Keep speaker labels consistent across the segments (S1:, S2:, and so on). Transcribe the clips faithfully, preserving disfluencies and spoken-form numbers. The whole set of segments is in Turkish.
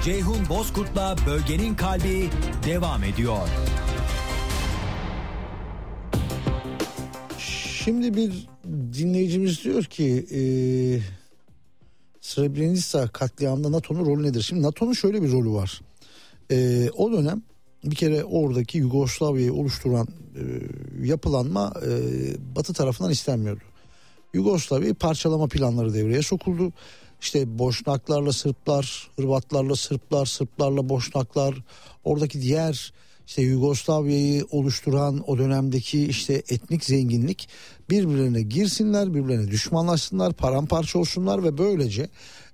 S1: Ceyhun Bozkurt'la Bölgenin Kalbi devam ediyor.
S2: Şimdi bir dinleyicimiz diyor ki e, Srebrenica katliamında NATO'nun rolü nedir? Şimdi NATO'nun şöyle bir rolü var. E, o dönem bir kere oradaki Yugoslavya'yı oluşturan e, yapılanma e, Batı tarafından istenmiyordu. Yugoslavya'yı parçalama planları devreye sokuldu. İşte Boşnaklarla Sırplar, Hırvatlarla Sırplar, Sırplarla Boşnaklar, oradaki diğer işte Yugoslavya'yı oluşturan o dönemdeki işte etnik zenginlik birbirlerine girsinler, birbirlerine düşmanlaşsınlar, paramparça olsunlar ve böylece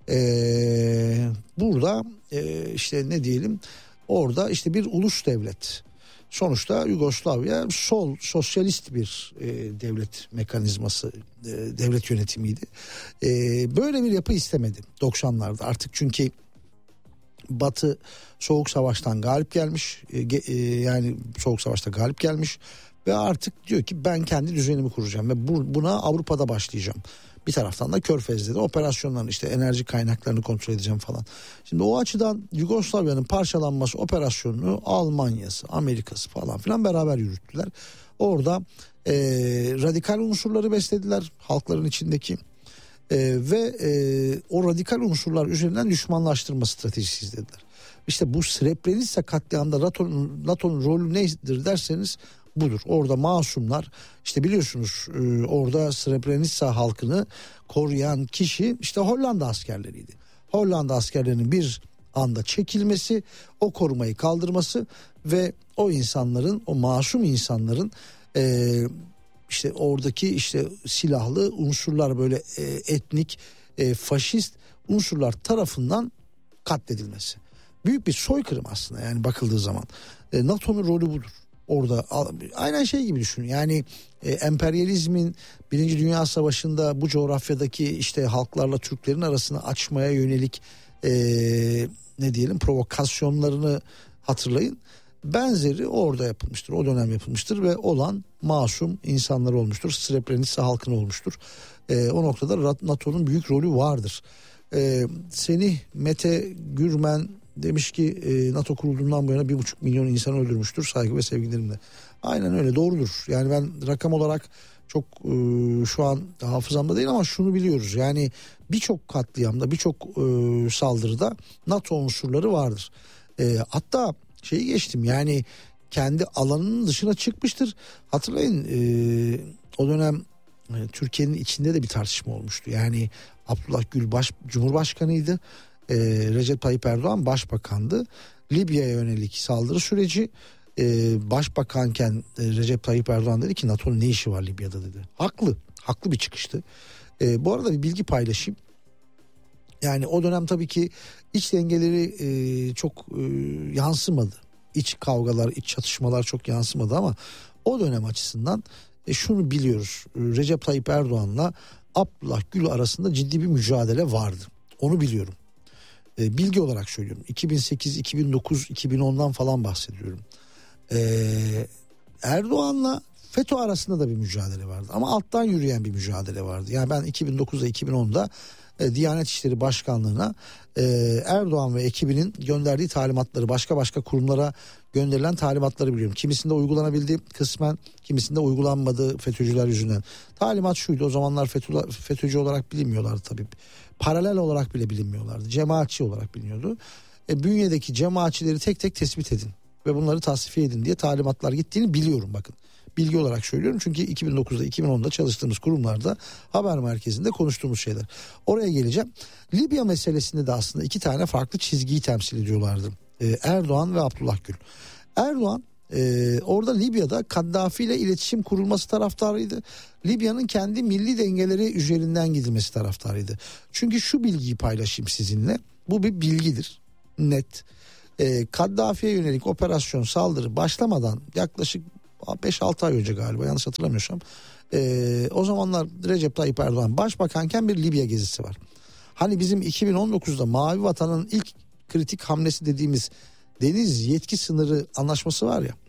S2: ee, burada ee, işte ne diyelim orada işte bir ulus devlet. Sonuçta Yugoslavya sol sosyalist bir e, devlet mekanizması, e, devlet yönetimiydi. E, böyle bir yapı istemedi doksanlarda artık, çünkü Batı Soğuk Savaş'tan galip gelmiş, e, e, yani Soğuk Savaş'ta galip gelmiş ve artık diyor ki ben kendi düzenimi kuracağım ve bu, buna Avrupa'da başlayacağım. Bir taraftan da Körfez'de de operasyonların işte enerji kaynaklarını kontrol edeceğim falan. Şimdi o açıdan Yugoslavya'nın parçalanması operasyonunu Almanya'sı, Amerika'sı falan filan beraber yürüttüler. Orada e, radikal unsurları beslediler halkların içindeki e, ve e, o radikal unsurlar üzerinden düşmanlaştırma stratejisi izlediler. İşte bu Srebrenica katliamında NATO'nun, NATO'nun rolü nedir derseniz budur. Orada masumlar, işte biliyorsunuz e, orada Srebrenica halkını koruyan kişi işte Hollanda askerleriydi. Hollanda askerlerinin bir anda çekilmesi, o korumayı kaldırması ve o insanların, o masum insanların e, işte oradaki işte silahlı unsurlar, böyle e, etnik e, faşist unsurlar tarafından katledilmesi. Büyük bir soykırım aslında, yani bakıldığı zaman. E, NATO'nun rolü budur. Orada aynen şey gibi düşün, yani e, emperyalizmin Birinci Dünya Savaşı'nda bu coğrafyadaki işte halklarla Türklerin arasını açmaya yönelik e, ne diyelim provokasyonlarını hatırlayın. Benzeri orada yapılmıştır, o dönem yapılmıştır ve olan masum insanlar olmuştur. Srebrenica halkın olmuştur. E, o noktada NATO'nun büyük rolü vardır. E, Semih Mete Gürmen demiş ki e, NATO kurulduğundan bu yana bir buçuk milyon insan öldürmüştür, saygı ve sevgilerimle. Aynen öyle, doğrudur. Yani ben rakam olarak çok e, şu an hafızamda değil ama şunu biliyoruz. Yani birçok katliamda, birçok e, saldırıda NATO unsurları vardır. E, hatta şeyi geçtim, yani kendi alanının dışına çıkmıştır. Hatırlayın e, o dönem e, Türkiye'nin içinde de bir tartışma olmuştu. Yani Abdullah Gül baş, Cumhurbaşkanıydı. Ee, Recep Tayyip Erdoğan başbakandı. Libya'ya yönelik saldırı süreci, e, başbakanken e, Recep Tayyip Erdoğan dedi ki NATO'nun ne işi var Libya'da dedi. Haklı, haklı bir çıkıştı. E, bu arada bir bilgi paylaşayım. Yani o dönem tabii ki iç dengeleri e, çok e, yansımadı. İç kavgalar, iç çatışmalar çok yansımadı ama o dönem açısından e, şunu biliyoruz. E, Recep Tayyip Erdoğan'la Abdullah Gül arasında ciddi bir mücadele vardı. Onu biliyorum. Bilgi olarak söylüyorum. iki bin sekiz, iki bin dokuz, iki bin ondan falan bahsediyorum. Ee, Erdoğan'la FETÖ arasında da bir mücadele vardı. Ama alttan yürüyen bir mücadele vardı. Yani ben iki bin dokuzda, iki bin onda e, Diyanet İşleri Başkanlığı'na e, Erdoğan ve ekibinin gönderdiği talimatları, başka başka kurumlara gönderilen talimatları biliyorum. Kimisinde uygulanabildi kısmen, kimisinde uygulanmadı FETÖ'cüler yüzünden. Talimat şuydu, o zamanlar FETÖ, FETÖ'cü olarak bilinmiyorlardı tabii. Paralel olarak bile bilinmiyorlardı. Cemaatçi olarak biliniyordu. E, bünyedeki cemaatçileri tek tek tespit edin ve bunları tasfiye edin diye talimatlar gittiğini biliyorum, bakın. Bilgi olarak söylüyorum çünkü iki bin dokuzda, iki bin onda çalıştığımız kurumlarda, haber merkezinde konuştuğumuz şeyler. Oraya geleceğim. Libya meselesinde de aslında iki tane farklı çizgiyi temsil ediyorlardı. E, Erdoğan ve Abdullah Gül. Erdoğan e, orada Libya'da Kaddafi ile iletişim kurulması taraftarıydı. Libya'nın kendi milli dengeleri üzerinden gidilmesi taraftarıydı. Çünkü şu bilgiyi paylaşayım sizinle. Bu bir bilgidir. Net. E, Kaddafi'ye yönelik operasyon, saldırı başlamadan yaklaşık beş altı ay önce galiba, yanlış hatırlamıyorsam, e, o zamanlar Recep Tayyip Erdoğan başbakanken bir Libya gezisi var. Hani bizim iki bin on dokuzda Mavi Vatan'ın ilk kritik hamlesi dediğimiz deniz yetki sınırı anlaşması var ya,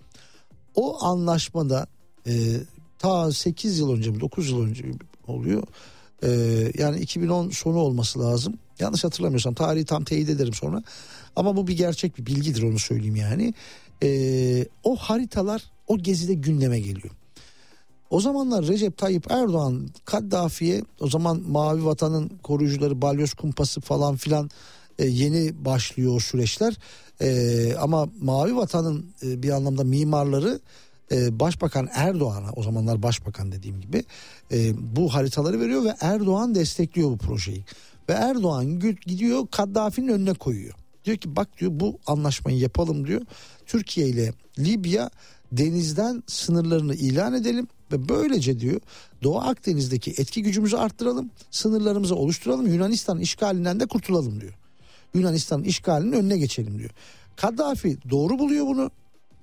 S2: o anlaşmada e, ta sekiz yıl önce mi dokuz yıl önce oluyor, e, yani iki bin on sonu olması lazım. Yanlış hatırlamıyorsam, tarihi tam teyit ederim sonra. Ama bu bir gerçek bir bilgidir, onu söyleyeyim yani. Ee, o haritalar o gezide gündeme geliyor. O zamanlar Recep Tayyip Erdoğan Kaddafi'ye, o zaman Mavi Vatan'ın koruyucuları, Balyoz Kumpası falan filan e, yeni başlıyor o süreçler. E, ama Mavi Vatan'ın e, bir anlamda mimarları e, Başbakan Erdoğan'a, o zamanlar Başbakan dediğim gibi e, bu haritaları veriyor ve Erdoğan destekliyor bu projeyi. Ve Erdoğan gidiyor Kaddafi'nin önüne koyuyor. Diyor ki bak diyor, bu anlaşmayı yapalım diyor. Türkiye ile Libya denizden sınırlarını ilan edelim ve böylece diyor Doğu Akdeniz'deki etki gücümüzü arttıralım, sınırlarımızı oluşturalım, Yunanistan işgalinden de kurtulalım diyor. Yunanistan işgalinin önüne geçelim diyor. Kaddafi doğru buluyor bunu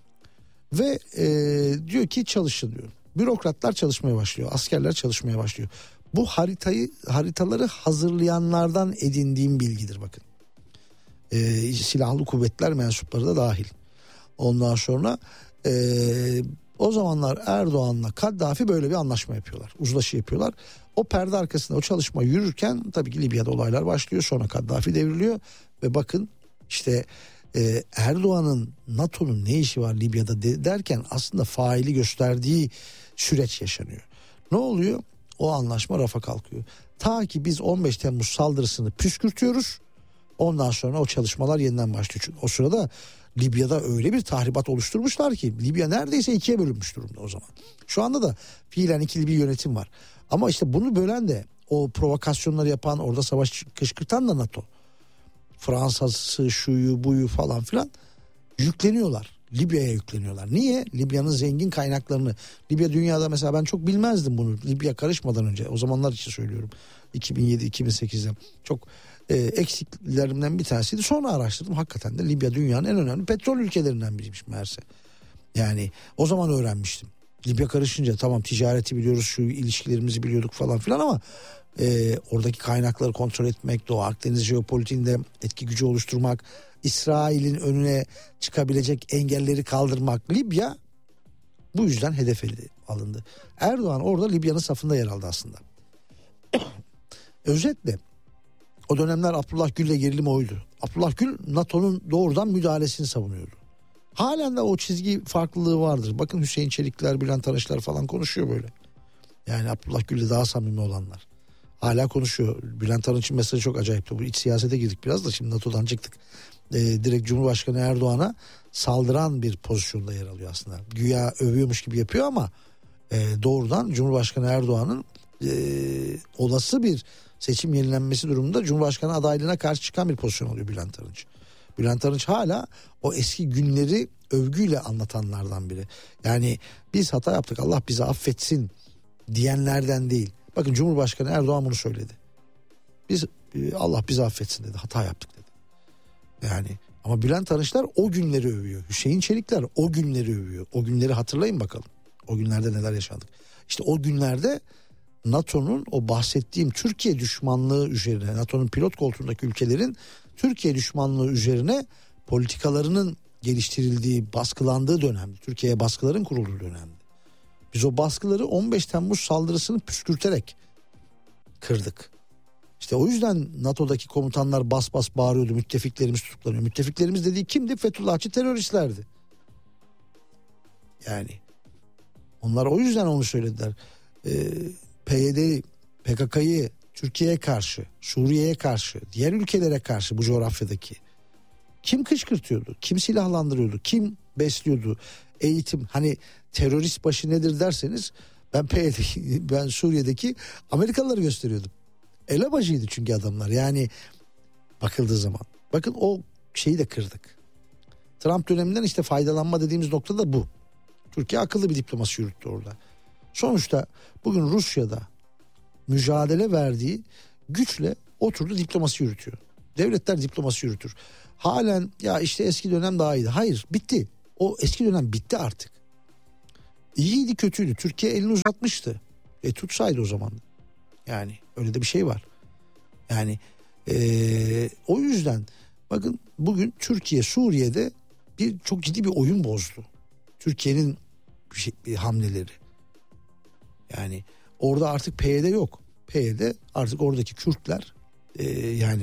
S2: ve e, diyor ki çalışın diyor. Bürokratlar çalışmaya başlıyor, askerler çalışmaya başlıyor. Bu haritayı haritaları hazırlayanlardan edindiğim bilgidir bakın. E, silahlı kuvvetler mensupları da dahil. Ondan sonra e, o zamanlar Erdoğan'la Kaddafi böyle bir anlaşma yapıyorlar. Uzlaşı yapıyorlar. O perde arkasında o çalışma yürürken tabii ki Libya'da olaylar başlıyor. Sonra Kaddafi devriliyor ve bakın işte e, Erdoğan'ın NATO'nun ne işi var Libya'da de, derken aslında faili gösterdiği süreç yaşanıyor. Ne oluyor? O anlaşma rafa kalkıyor. Ta ki biz on beş Temmuz saldırısını püskürtüyoruz. Ondan sonra o çalışmalar yeniden başlıyor. Çünkü o sırada Libya'da öyle bir tahribat oluşturmuşlar ki Libya neredeyse ikiye bölünmüş durumda o zaman. Şu anda da fiilen ikili bir yönetim var. Ama işte bunu bölen de, o provokasyonları yapan, orada savaş kışkırtan da NATO. Fransa'sı, şuyu buyu falan filan yükleniyorlar. Libya'ya yükleniyorlar. Niye? Libya'nın zengin kaynaklarını. Libya dünyada mesela, ben çok bilmezdim bunu Libya karışmadan önce. O zamanlar için söylüyorum. iki bin yedi iki bin sekizde çok e, eksiklerimden bir tanesiydi. Sonra araştırdım. Hakikaten de Libya dünyanın en önemli petrol ülkelerinden biriymiş meğerse. Yani o zaman öğrenmiştim. Libya karışınca tamam, ticareti biliyoruz, şu ilişkilerimizi biliyorduk falan filan ama e, oradaki kaynakları kontrol etmek, Doğu Akdeniz jeopolitiğinde etki gücü oluşturmak, İsrail'in önüne çıkabilecek engelleri kaldırmak, Libya bu yüzden hedef alındı. Erdoğan orada Libya'nın safında yer aldı aslında. Özetle o dönemler Abdullah Gül'le gerilim oydu. Abdullah Gül NATO'nun doğrudan müdahalesini savunuyordu. Halen de o çizgi farklılığı vardır. Bakın Hüseyin Çelikler, Bülent Arınçlar falan konuşuyor böyle. Yani Abdullah Gül'le daha samimi olanlar. Hala konuşuyor. Bülent Arınç'ın mesajı çok acayipti. Bu iç siyasete girdik biraz da, şimdi NATO'dan çıktık. Ee, direkt Cumhurbaşkanı Erdoğan'a saldıran bir pozisyonda yer alıyor aslında. Güya övüyormuş gibi yapıyor ama e, doğrudan Cumhurbaşkanı Erdoğan'ın e, olası bir seçim yenilenmesi durumunda Cumhurbaşkanı adaylığına karşı çıkan bir pozisyon oluyor Bülent Arınç. Bülent Arınç hala o eski günleri övgüyle anlatanlardan biri. Yani biz hata yaptık, Allah bizi affetsin diyenlerden değil. Bakın Cumhurbaşkanı Erdoğan bunu söyledi. Biz Allah bizi affetsin dedi. Hata yaptık dedi. Yani ama Bülent Arınçlar o günleri övüyor. Hüseyin Çelikler o günleri övüyor. O günleri hatırlayın bakalım. O günlerde neler yaşandık. İşte o günlerde NATO'nun o bahsettiğim Türkiye düşmanlığı üzerine, NATO'nun pilot koltuğundaki ülkelerin Türkiye düşmanlığı üzerine politikalarının geliştirildiği, baskılandığı dönemdi. Türkiye'ye baskıların kurulduğu dönemdi. Biz o baskıları on beş Temmuz saldırısını püskürterek kırdık. İşte o yüzden NATO'daki komutanlar bas bas bağırıyordu, müttefiklerimiz tutuklanıyor. Müttefiklerimiz dediği kimdi? Fethullahçı teröristlerdi. Yani onlar o yüzden onu söylediler. Ee, P Y D'yi, P K K'yı Türkiye'ye karşı, Suriye'ye karşı, diğer ülkelere karşı bu coğrafyadaki kim kışkırtıyordu? Kim silahlandırıyordu? Kim besliyordu? Eğitim, hani terörist başı nedir derseniz ben P Y D'yi, ben Suriye'deki Amerikalıları gösteriyordum. Elebaşıydı çünkü adamlar. Yani bakıldığı zaman. Bakın o şeyi de kırdık. Trump döneminden işte faydalanma dediğimiz nokta da bu. Türkiye akıllı bir diplomasi yürüttü orada. Sonuçta bugün Rusya'da mücadele verdiği güçle oturdu diplomasi yürütüyor. Devletler diplomasi yürütür. Halen ya işte eski dönem daha iyiydi. Hayır, bitti. O eski dönem bitti artık. İyiydi kötüydü. Türkiye elini uzatmıştı. E tutsaydı o zaman. Yani öyle de bir şey var. Yani ee, o yüzden bakın bugün Türkiye Suriye'de bir çok ciddi bir oyun bozdu. Türkiye'nin şey, hamleleri. Yani orada artık P Y D yok. P Y D artık oradaki Kürtler e, yani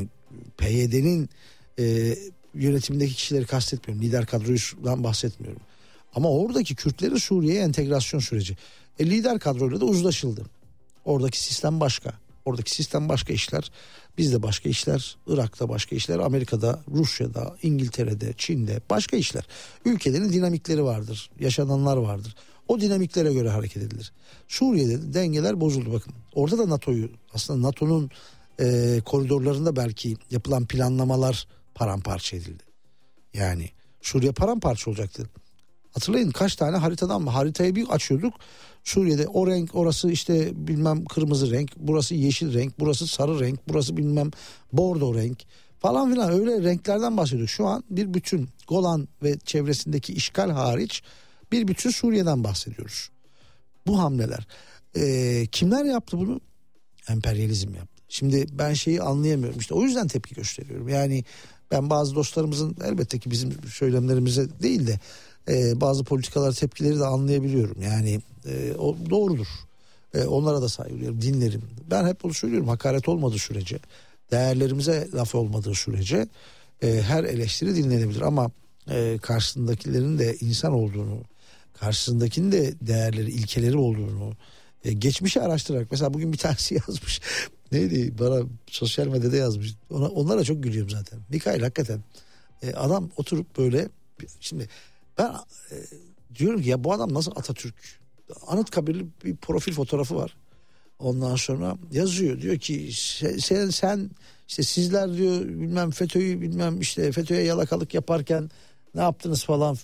S2: P Y D'nin e, yönetimindeki kişileri kastetmiyorum. Lider kadrodan bahsetmiyorum. Ama oradaki Kürtlerin Suriye'ye entegrasyon süreci. E, lider kadroyla da uzlaşıldı. Oradaki sistem başka. Oradaki sistem başka işler. Bizde başka işler. Irak'ta başka işler. Amerika'da, Rusya'da, İngiltere'de, Çin'de başka işler. Ülkelerin dinamikleri vardır. Yaşananlar vardır. O dinamiklere göre hareket edilir. Suriye'de de dengeler bozuldu bakın. Orada da NATO'yu, aslında NATO'nun e, koridorlarında belki yapılan planlamalar paramparça edildi. Yani Suriye paramparça olacaktı. Hatırlayın kaç tane haritadan mı? Haritayı bir açıyorduk. Suriye'de o renk, orası işte bilmem kırmızı renk, burası yeşil renk, burası sarı renk, burası bilmem bordo renk falan filan, öyle renklerden bahsediyoruz. Şu an bir bütün, Golan ve çevresindeki işgal hariç bir bütün Suriye'den bahsediyoruz. Bu hamleler. Ee, kimler yaptı bunu? Emperyalizm yaptı. Şimdi ben şeyi anlayamıyorum. İşte o yüzden tepki gösteriyorum. Yani ben bazı dostlarımızın, elbette ki bizim söylemlerimize değil de e, bazı politikalar, tepkileri de anlayabiliyorum. Yani e, o doğrudur. E, onlara da saygı duyuyorum, dinlerim. Ben hep bunu söylüyorum. Hakaret olmadığı sürece, değerlerimize laf olmadığı sürece e, her eleştiri dinlenebilir. Ama e, karşısındakilerin de insan olduğunu, karşısındakinin de değerleri, ilkeleri olduğunu e, geçmişi araştırarak, mesela bugün bir tanesi yazmış. Neydi, bana sosyal medyada yazmış. Ona, onlara çok gülüyorum zaten. Mikail hakikaten e, adam oturup böyle, şimdi ben e, diyorum ki ya bu adam nasıl Atatürk? Anıtkabirli bir profil fotoğrafı var. Ondan sonra yazıyor, diyor ki sen sen işte sizler diyor bilmem FETÖ'yü bilmem işte FETÖ'ye yalakalık yaparken ne yaptınız falan.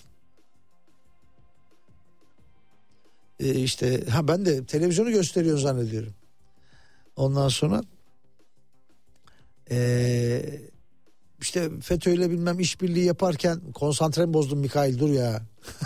S2: E, işte ha ben de televizyonu gösteriyorum zannediyorum. Ondan sonra ee, işte FETÖ'yle bilmem işbirliği yaparken konsantremi bozdum Mikail, dur ya.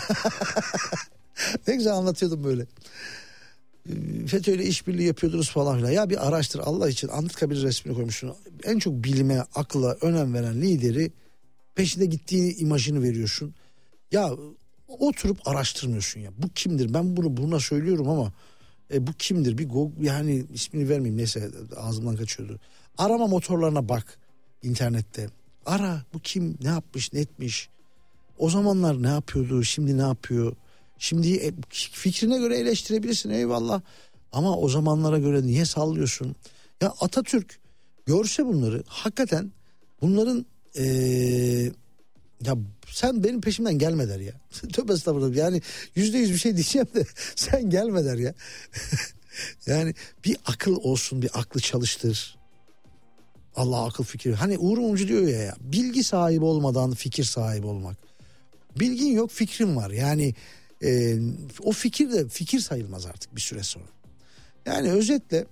S2: Ne güzel anlatıyordum böyle. FETÖ'yle işbirliği yapıyordunuz falan filan. Ya bir araştır Allah için, Anıtkabir resmini koymuşsun. En çok bilime, akla önem veren lideri peşinde gittiği imajını veriyorsun. Ya oturup araştırmıyorsun ya. Bu kimdir? Ben bunu buna söylüyorum ama E, bu kimdir? Bir go, yani ismini vermeyeyim, neyse ağzımdan kaçıyordu. Arama motorlarına bak internette. Ara, bu kim, ne yapmış, ne etmiş. O zamanlar ne yapıyordu, şimdi ne yapıyor. Şimdi e, fikrine göre eleştirebilirsin, eyvallah. Ama o zamanlara göre niye sallıyorsun? Ya Atatürk görse bunları, hakikaten bunların e, ya sen benim peşimden gelme der ya. Tövbe estağfurullah. Yani yüzde yüz bir şey diyeceğim de sen gelme der ya. Yani bir akıl olsun, bir aklı çalıştır. Allah akıl fikir. Hani Uğur Mumcu diyor ya, ya bilgi sahibi olmadan fikir sahibi olmak. Bilgin yok, fikrin var. Yani e, o fikir de fikir sayılmaz artık bir süre sonra. Yani özetle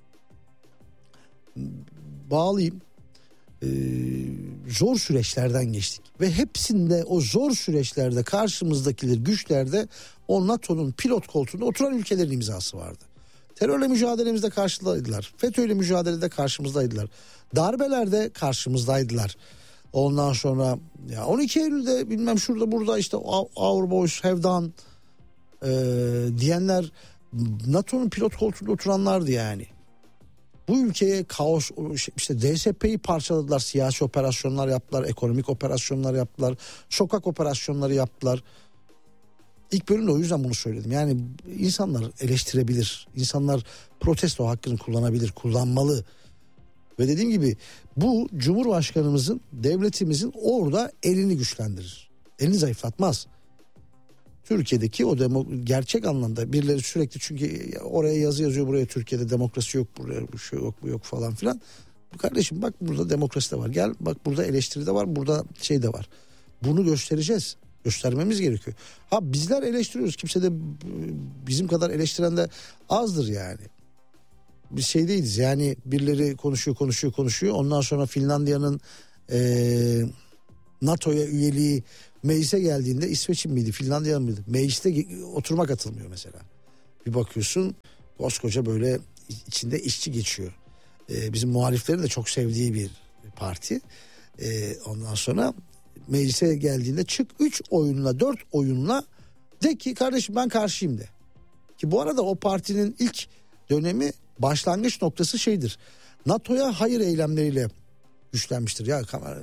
S2: bağlayayım. Ee, zor süreçlerden geçtik ve hepsinde o zor süreçlerde karşımızdakiler, güçlerde o NATO'nun pilot koltuğunda oturan ülkelerin imzası vardı. Terörle mücadelemizde karşıdaydılar. FETÖ'yle mücadelede karşımızdaydılar. Darbelerde karşımızdaydılar. Ondan sonra ya on iki Eylül'de bilmem şurada burada işte our boys have done e, diyenler NATO'nun pilot koltuğunda oturanlardı yani. Bu ülkeye kaos, işte D S P'yi parçaladılar, siyasi operasyonlar yaptılar, ekonomik operasyonlar yaptılar, sokak operasyonları yaptılar. İlk bölümde o yüzden bunu söyledim. Yani insanlar eleştirebilir, insanlar protesto hakkını kullanabilir, kullanmalı. Ve dediğim gibi bu Cumhurbaşkanımızın, devletimizin orada elini güçlendirir. Elini zayıflatmaz. Türkiye'deki o demo, gerçek anlamda birileri sürekli, çünkü oraya yazı yazıyor, buraya Türkiye'de demokrasi yok, buraya bu şey yok, bu yok falan filan. Kardeşim bak burada demokrasi de var, gel bak burada eleştiri de var, burada şey de var. Bunu göstereceğiz, göstermemiz gerekiyor. Ha bizler eleştiriyoruz, kimse de bizim kadar eleştiren de azdır yani. Biz şey değiliz yani, birileri konuşuyor konuşuyor konuşuyor ondan sonra Finlandiya'nın ee, NATO'ya üyeliği meclise geldiğinde, İsveç'in miydi Finlandiya mıydı, mecliste oturma katılmıyor mesela. Bir bakıyorsun koskoca böyle içinde işçi geçiyor. Ee, bizim muhaliflerin de çok sevdiği bir parti. Ee, ondan sonra meclise geldiğinde çık üç oyunla dört oyunla de ki kardeşim ben karşıyım de. Ki bu arada o partinin ilk dönemi, başlangıç noktası şeydir. NATO'ya hayır eylemleriyle güçlenmiştir. Ya kamera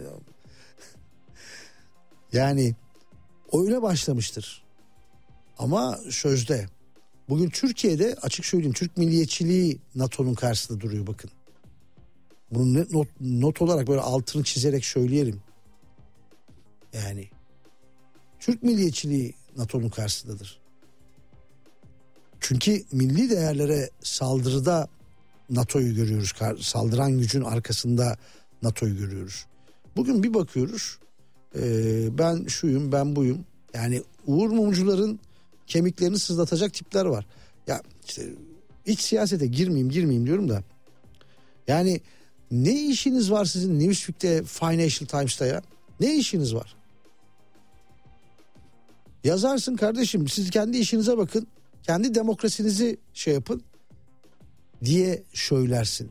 S2: yani öyle başlamıştır. Ama sözde. Bugün Türkiye'de açık söyleyeyim Türk milliyetçiliği NATO'nun karşısında duruyor bakın. Bunu not, not olarak böyle altını çizerek söyleyelim. Yani Türk milliyetçiliği NATO'nun karşısındadır. Çünkü milli değerlere saldırıda NATO'yu görüyoruz. Saldıran gücün arkasında NATO'yu görüyoruz. Bugün bir bakıyoruz. E, ben şuyum, ben buyum. Yani Uğur Mumcuların kemiklerini sızlatacak tipler var. Ya işte iç siyasete girmeyeyim girmeyeyim diyorum da. Yani ne işiniz var sizin Newsweek'te, Financial Times'ta ya? Ne işiniz var? Yazarsın kardeşim, siz kendi işinize bakın. Kendi demokrasinizi şey yapın diye söylersin.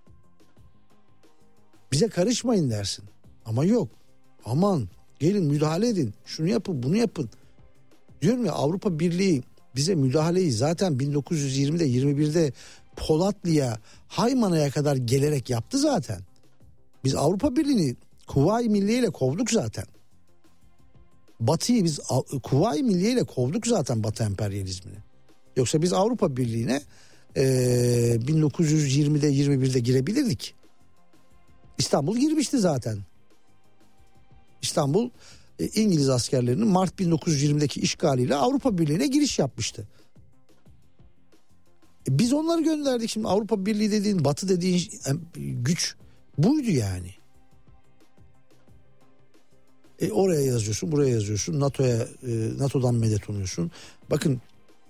S2: Bize karışmayın dersin. Ama yok. Aman gelin müdahale edin. Şunu yapın, bunu yapın. Diyorum ya, Avrupa Birliği bize müdahaleyi zaten bin dokuz yüz yirmide yirmi birde Polatlı'ya, Haymana'ya kadar gelerek yaptı zaten. Biz Avrupa Birliği'ni Kuvayi Milliye ile kovduk zaten. Batı'yı biz Kuvayi Milliye ile kovduk zaten, Batı emperyalizmini. Yoksa biz Avrupa Birliği'ne e, bin dokuz yüz yirmide yirmi birde girebilirdik. İstanbul girmişti zaten. İstanbul e, İngiliz askerlerinin Mart bin dokuz yüz yirmideki işgaliyle Avrupa Birliği'ne giriş yapmıştı. E, biz onları gönderdik. Şimdi Avrupa Birliği dediğin, Batı dediğin e, güç buydu yani. E, oraya yazıyorsun, buraya yazıyorsun, NATO'ya, e, NATO'dan medet umuyorsun. Bakın,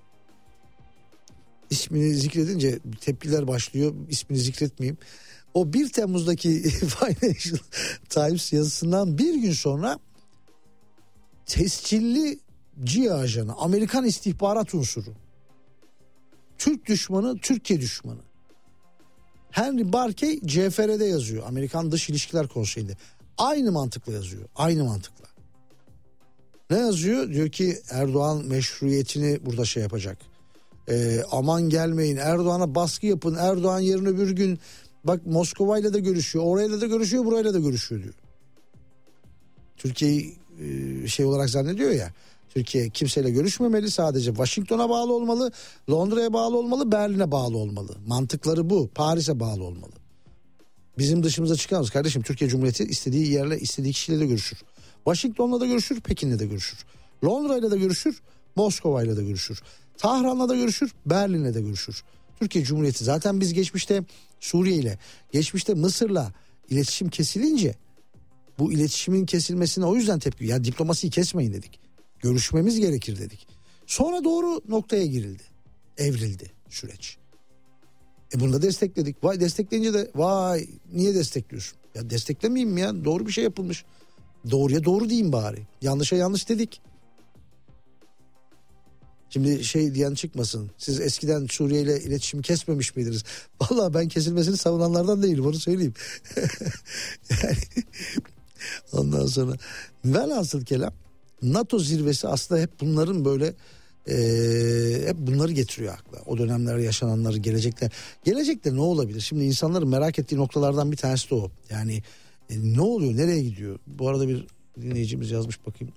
S2: ismini zikredince tepkiler başlıyor. İsmini zikretmeyeyim. O bir Temmuz'daki Financial Times yazısından bir gün sonra tescilli C I A ajanı, Amerikan istihbarat unsuru, Türk düşmanı, Türkiye düşmanı Henry Barkey C F R'de yazıyor. Amerikan Dış İlişkiler Konseyi'nde. Aynı mantıkla yazıyor. Aynı mantıkla. Ne yazıyor? Diyor ki Erdoğan meşruiyetini burada şey yapacak. Ee, aman gelmeyin, Erdoğan'a baskı yapın. Erdoğan yarın öbür gün bak Moskova'yla da görüşüyor, orayla da görüşüyor, burayla da görüşüyor diyor. Türkiye'yi e, şey olarak zannediyor ya. Türkiye kimseyle görüşmemeli, sadece Washington'a bağlı olmalı, Londra'ya bağlı olmalı, Berlin'e bağlı olmalı. Mantıkları bu. Paris'e bağlı olmalı. Bizim dışımıza çıkamaz kardeşim. Türkiye Cumhuriyeti istediği yerle, istediği kişiyle de görüşür. Washington'la da görüşür, Pekin'le de görüşür. Londra'yla da görüşür, Moskova'yla da görüşür. Tahran'la da görüşür, Berlin'le de görüşür. Türkiye Cumhuriyeti zaten biz geçmişte Suriye ile, geçmişte Mısır'la iletişim kesilince, bu iletişimin kesilmesine o yüzden tepki. Ya diplomasiyi kesmeyin dedik. Görüşmemiz gerekir dedik. Sonra doğru noktaya girildi. Evrildi süreç. E bunu da destekledik. Vay, destekleyince de vay niye destekliyorsun? Ya desteklemeyeyim mi ya? Doğru bir şey yapılmış. Doğruya doğru diyeyim bari. Yanlışa yanlış dedik. Şimdi şey diyen çıkmasın. Siz eskiden Suriye ile iletişimi kesmemiş miydiniz? Vallahi ben kesilmesini savunanlardan değilim, onu söyleyeyim. Yani, ondan sonra velhasıl kelam NATO zirvesi aslında hep bunların böyle e, hep bunları getiriyor akla. O dönemlerde yaşananları, gelecekte gelecekte ne olabilir? Şimdi insanların merak ettiği noktalardan bir tanesi de o. Yani e, ne oluyor, nereye gidiyor? Bu arada bir dinleyicimiz yazmış, bakayım.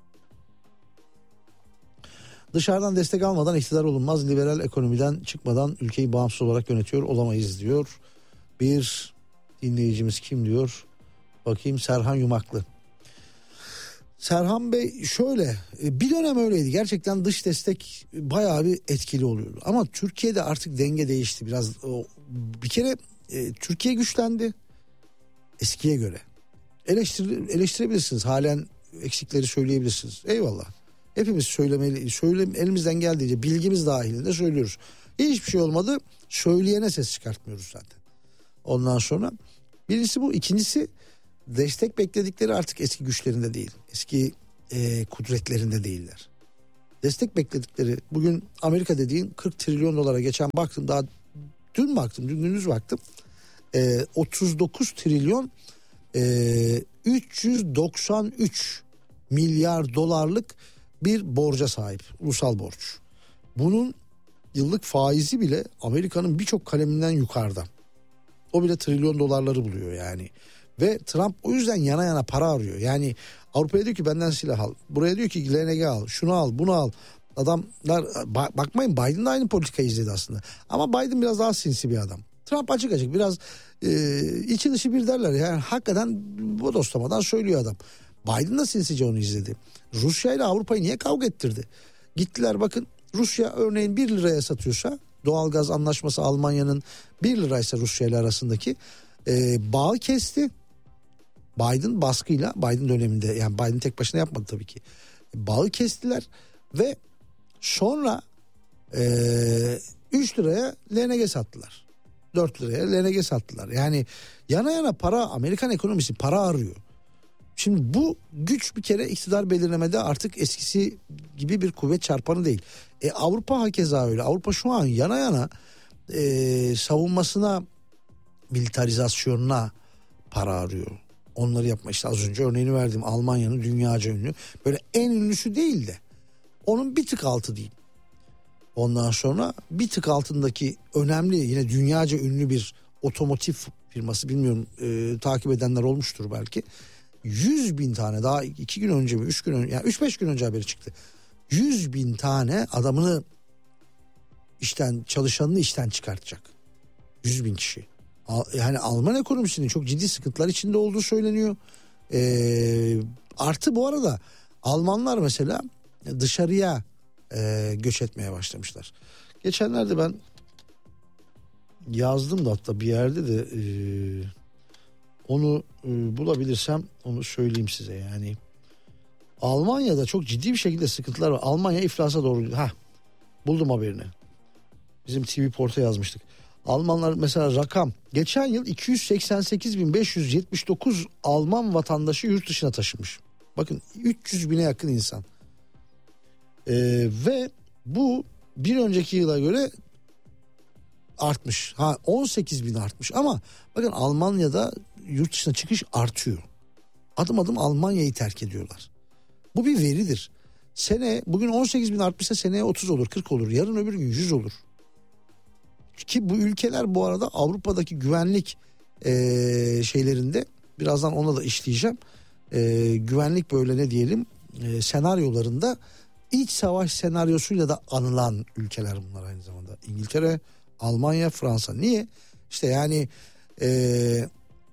S2: Dışarıdan destek almadan iktidar olunmaz. Liberal ekonomiden çıkmadan ülkeyi bağımsız olarak yönetiyor olamayız diyor. Bir dinleyicimiz kim diyor? Bakayım, Serhan Yumaklı. Serhan Bey şöyle, bir dönem öyleydi. Gerçekten dış destek bayağı bir etkili oluyordu. Ama Türkiye'de artık denge değişti biraz. Bir kere e, Türkiye güçlendi eskiye göre. Eleştir, eleştirebilirsiniz. Halen eksikleri söyleyebilirsiniz. Eyvallah. Hepimiz söylemeli, söyle, elimizden geldiğince bilgimiz dahilinde söylüyoruz. Hiçbir şey olmadı, söyleyene ses çıkartmıyoruz zaten. Ondan sonra birincisi bu. İkincisi, destek bekledikleri artık eski güçlerinde değil. Eski e, kudretlerinde değiller. Destek bekledikleri, bugün Amerika dediğin kırk trilyon dolara geçen baktım, daha dün baktım, dün gündüz baktım. E, otuz dokuz trilyon e, üç yüz doksan üç milyar dolarlık bir borca sahip, ulusal borç. Bunun yıllık faizi bile Amerika'nın birçok kaleminden yukarıda. O bile trilyon dolarları buluyor yani. Ve Trump o yüzden yana yana para arıyor. Yani Avrupa'ya diyor ki benden silah al. Buraya diyor ki L N G al. Şunu al, bunu al. Adamlar bakmayın, Biden de aynı politikayı izledi aslında. Ama Biden biraz daha sinsi bir adam. Trump açık açık biraz e, içi dışı bir derler. Yani hakikaten bu dostlamadan söylüyor adam. Biden da sinsice onu izledi. Rusya ile Avrupa'yı niye kavga ettirdi? Gittiler bakın, Rusya örneğin bir liraya satıyorsa, doğalgaz anlaşması Almanya'nın bir liraysa Rusya ile arasındaki e, bağı kesti. Biden baskıyla, Biden döneminde, yani Biden tek başına yapmadı tabii ki. Bağı kestiler ve sonra e, üç liraya L N G sattılar. dört liraya L N G sattılar. Yani yana yana para, Amerikan ekonomisi para arıyor. Şimdi bu güç bir kere iktidar belirlemede artık eskisi gibi bir kuvvet çarpanı değil. E, Avrupa hakeza öyle. Avrupa şu an yana yana e, savunmasına, militarizasyonuna para arıyor. Onları yapma, işte az önce örneğini verdim. Almanya'nın dünyaca ünlü, böyle en ünlüsü değil de onun bir tık altı değil. Ondan sonra bir tık altındaki önemli, yine dünyaca ünlü bir otomotiv firması, bilmiyorum e, takip edenler olmuştur belki. yüz bin tane, daha iki gün önce mi üç gün önce, yani üç beş gün önce haberi çıktı. yüz bin tane adamını, işten çalışanını işten çıkartacak. yüz bin kişi. Yani Alman ekonomisinin çok ciddi sıkıntılar içinde olduğu söyleniyor. Ee, artı bu arada Almanlar mesela dışarıya e, göç etmeye başlamışlar. Geçenlerde ben yazdım da hatta bir yerde de e, onu e, bulabilirsem onu söyleyeyim size. Yani Almanya'da çok ciddi bir şekilde sıkıntılar var. Almanya iflasa doğru. Ha, buldum haberini. Bizim T V Port'a yazmıştık. Almanlar mesela rakam, geçen yıl iki yüz seksen sekiz bin beş yüz yetmiş dokuz Alman vatandaşı yurt dışına taşınmış. Bakın üç yüz bine yakın insan. Ee, ve bu bir önceki yıla göre artmış. Ha, on sekiz bin artmış ama bakın Almanya'da yurt dışına çıkış artıyor. Adım adım Almanya'yı terk ediyorlar. Bu bir veridir. Sene bugün on sekiz bin artmışsa seneye otuz olur, kırk olur. Yarın öbür gün yüz olur. Ki bu ülkeler bu arada Avrupa'daki güvenlik e, şeylerinde, birazdan ona da işleyeceğim. E, güvenlik böyle ne diyelim e, senaryolarında iç savaş senaryosuyla da anılan ülkeler bunlar aynı zamanda. İngiltere, Almanya, Fransa. Niye? İşte yani e,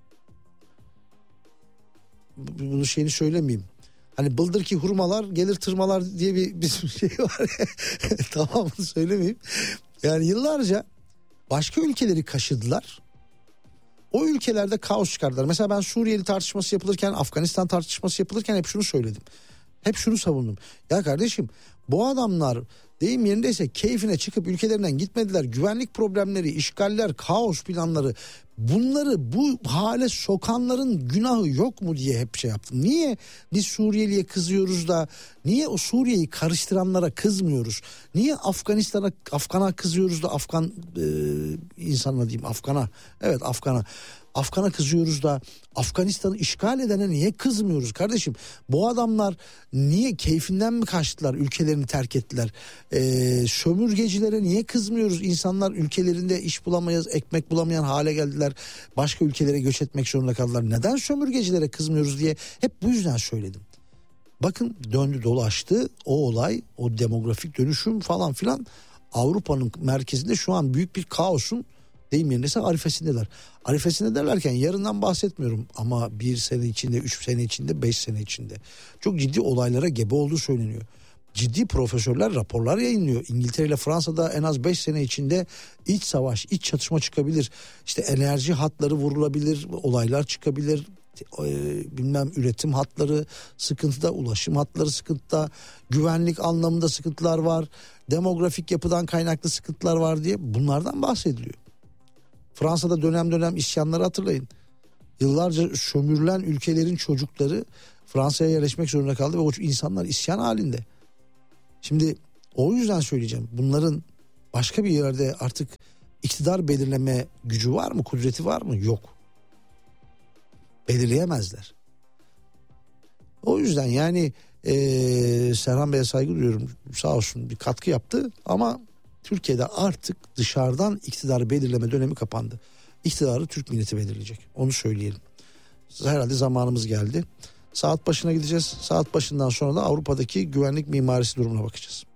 S2: bunu şeyini söylemeyeyim. Hani bıldır ki hurmalar gelir tırmalar diye bir bizim şey var. Tamamını söylemeyeyim. Yani yıllarca başka ülkeleri kaşıdılar. O ülkelerde kaos çıkardılar. Mesela ben Suriyeli tartışması yapılırken, Afganistan tartışması yapılırken hep şunu söyledim. Hep şunu savundum. Ya kardeşim, bu adamlar deyim yerindeyse keyfine çıkıp ülkelerinden gitmediler. Güvenlik problemleri, işgaller, kaos planları, bunları bu hale sokanların günahı yok mu diye hep şey yaptım. Niye biz Suriyeli'ye kızıyoruz da niye o Suriye'yi karıştıranlara kızmıyoruz? Niye Afganistan'a, Afgan'a kızıyoruz da Afgan e, insanına diyeyim Afgan'a. Evet Afgan'a. Afgan'a kızıyoruz da Afganistan'ı işgal edene niye kızmıyoruz kardeşim? Bu adamlar niye, keyfinden mi kaçtılar, ülkelerini terk ettiler? Ee, sömürgecilere niye kızmıyoruz? İnsanlar ülkelerinde iş bulamayız, ekmek bulamayan hale geldiler. Başka ülkelere göç etmek zorunda kaldılar. Neden sömürgecilere kızmıyoruz diye hep bu yüzden söyledim. Bakın döndü dolaştı o olay, o demografik dönüşüm falan filan. Avrupa'nın merkezinde şu an büyük bir kaosun deyim yerindeyse arifesindeler. Arifesinde derlerken yarından bahsetmiyorum ama bir sene içinde, üç sene içinde, beş sene içinde çok ciddi olaylara gebe olduğu söyleniyor. Ciddi profesörler raporlar yayınlıyor. İngiltere ile Fransa'da en az beş sene içinde iç savaş, iç çatışma çıkabilir. İşte enerji hatları vurulabilir, olaylar çıkabilir. E, bilmem üretim hatları sıkıntıda, ulaşım hatları sıkıntıda, güvenlik anlamında sıkıntılar var, demografik yapıdan kaynaklı sıkıntılar var diye bunlardan bahsediliyor. Fransa'da dönem dönem isyanları hatırlayın. Yıllarca sömürülen ülkelerin çocukları Fransa'ya yerleşmek zorunda kaldı ve o insanlar isyan halinde. Şimdi o yüzden söyleyeceğim. Bunların başka bir yerde artık iktidar belirleme gücü var mı, kudreti var mı? Yok. Belirleyemezler. O yüzden yani ee, Serhan Bey'e saygı duyuyorum. Sağ olsun bir katkı yaptı ama Türkiye'de artık dışarıdan iktidarı belirleme dönemi kapandı. İktidarı Türk milleti belirleyecek. Onu söyleyelim. herhalde zamanımız geldi. Saat başına gideceğiz. Saat başından sonra da Avrupa'daki güvenlik mimarisi durumuna bakacağız.